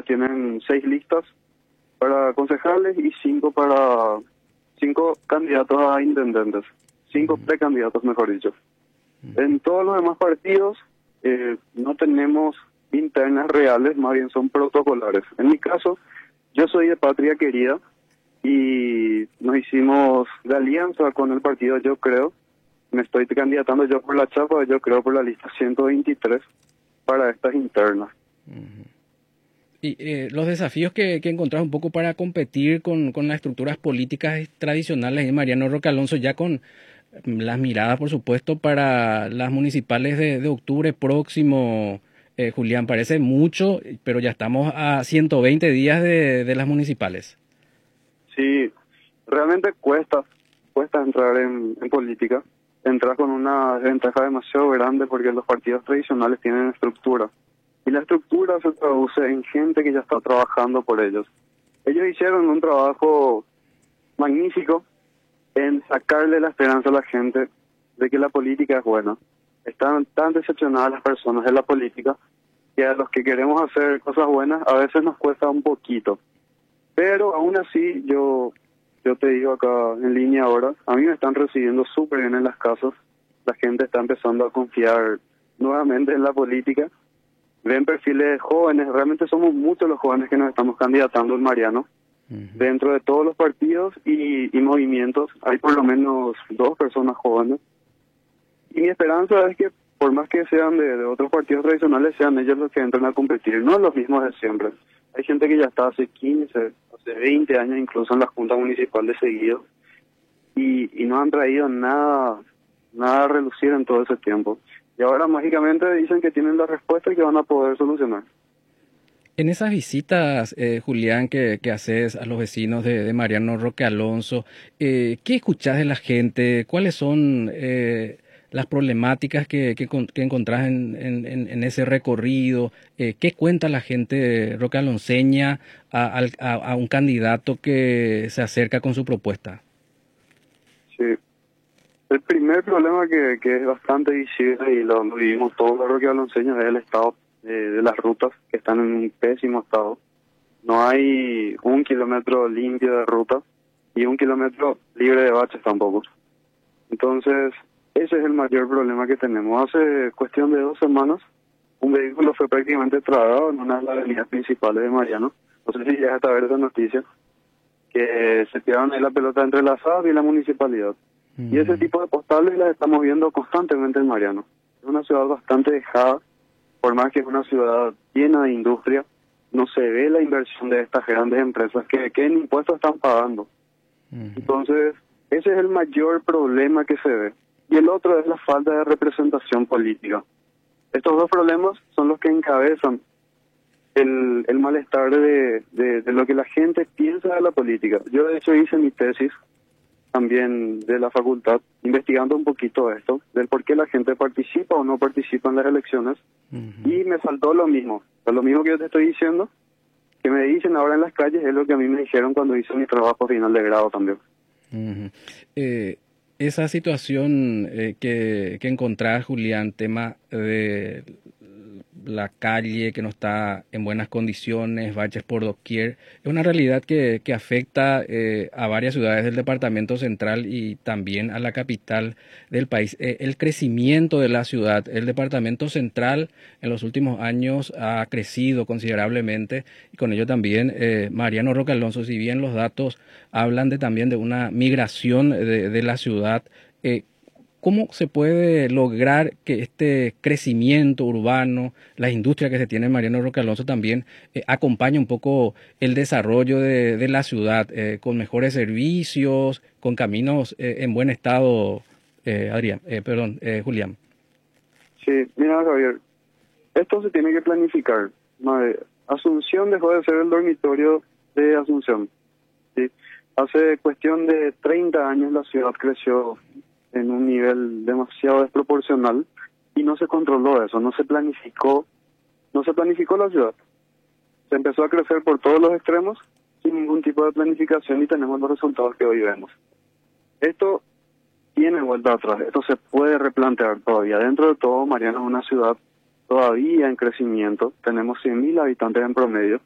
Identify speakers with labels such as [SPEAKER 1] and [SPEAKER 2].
[SPEAKER 1] tienen 6 listas para concejales y 5 candidatos a intendentes, 5 precandidatos, mejor dicho. En todos los demás partidos no tenemos internas reales, más bien son protocolares. En mi caso, yo soy de Patria Querida y nos hicimos de alianza con el partido Yo Creo. Me estoy candidatando yo por la chapa, yo creo por la lista 123 para estas internas.
[SPEAKER 2] Y los desafíos que encontrás un poco para competir con las estructuras políticas tradicionales de Mariano Roque Alonso, ya con las miradas, por supuesto, para las municipales de octubre próximo, Julián, parece mucho, pero ya estamos a 120 días de las municipales.
[SPEAKER 1] Sí, realmente cuesta entrar en política. Entrar con una desventaja demasiado grande porque los partidos tradicionales tienen estructura. Y la estructura se traduce en gente que ya está trabajando por ellos. Ellos hicieron un trabajo magnífico en sacarle la esperanza a la gente de que la política es buena. Están tan decepcionadas las personas de la política que a los que queremos hacer cosas buenas a veces nos cuesta un poquito. Pero aún así yo te digo acá en línea ahora, a mí me están recibiendo súper bien en las casas. La gente está empezando a confiar nuevamente en la política. Ven perfiles jóvenes, realmente somos muchos los jóvenes que nos estamos candidatando en Mariano. Dentro de todos los partidos y movimientos hay por lo menos 2 personas jóvenes. Y mi esperanza es que por más que sean de otros partidos tradicionales, sean ellos los que entren a competir, no los mismos de siempre. Hay gente que ya está hace 15, hace 20 años incluso en la Junta Municipal de seguido y no han traído nada a relucir en todo ese tiempo. Y ahora mágicamente dicen que tienen la respuesta y que van a poder solucionar.
[SPEAKER 2] En esas visitas, Julián, que haces a los vecinos de Mariano Roque Alonso, ¿qué escuchás de la gente? ¿Cuáles son las problemáticas que encontrás en ese recorrido? ¿Qué cuenta la gente roquealonceña a un candidato que se acerca con su propuesta?
[SPEAKER 1] Sí. El primer problema que es bastante visible y lo vivimos todos los roquealonceños es el estado de las rutas, que están en un pésimo estado. No hay 1 kilómetro limpio de ruta y 1 kilómetro libre de baches tampoco. Entonces, ese es el mayor problema que tenemos. Hace cuestión de 2 semanas, un vehículo fue prácticamente tragado en una de las avenidas principales de Mariano. No sé si llegaste a ver esa noticia, que se tiraron ahí la pelota entre la SAB y la municipalidad. Y ese tipo de postales las estamos viendo constantemente en Mariano. Es una ciudad bastante dejada, por más que es una ciudad llena de industria, no se ve la inversión de estas grandes empresas que en impuestos están pagando. Entonces, ese es el mayor problema que se ve. Y el otro es la falta de representación política. Estos 2 problemas son los que encabezan el malestar de lo que la gente piensa de la política. Yo de hecho hice mi tesis también de la facultad, investigando un poquito esto, del por qué la gente participa o no participa en las elecciones, y me faltó lo mismo que yo te estoy diciendo, que me dicen ahora en las calles, es lo que a mí me dijeron cuando hice mi trabajo final de grado también.
[SPEAKER 2] Esa situación que encontrás, Julián, tema de la calle que no está en buenas condiciones, baches por doquier, es una realidad que afecta a varias ciudades del departamento central y también a la capital del país. El crecimiento de la ciudad, el departamento central en los últimos años ha crecido considerablemente y con ello también Mariano Roque Alonso, si bien los datos hablan también de una migración de la ciudad, ¿cómo se puede lograr que este crecimiento urbano, las industrias que se tiene en Mariano Roque Alonso también acompañe un poco el desarrollo de la ciudad con mejores servicios, con caminos en buen estado, Julián?
[SPEAKER 1] Sí, mira, Javier, esto se tiene que planificar. Asunción dejó de ser el dormitorio de Asunción. ¿Sí? Hace cuestión de 30 años la ciudad creció en un nivel demasiado desproporcional y no se controló eso, no se planificó la ciudad. Se empezó a crecer por todos los extremos sin ningún tipo de planificación y tenemos los resultados que hoy vemos. Esto tiene vuelta atrás, esto se puede replantear todavía. Dentro de todo, Mariano es una ciudad todavía en crecimiento, tenemos 100.000 habitantes en promedio